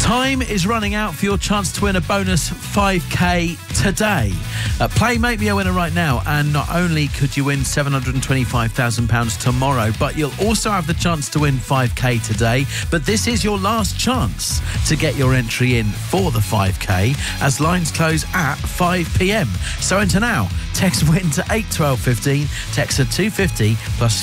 Time is running out for your chance to win a bonus 5k today. Play Make Me a Winner right now, and not only could you win £725,000 tomorrow, but you'll also have the chance to win 5k today. But this is your last chance to get your entry in for the 5k, as lines close at 5 p.m. So enter now. Text WIN to 81215, text to 250 plus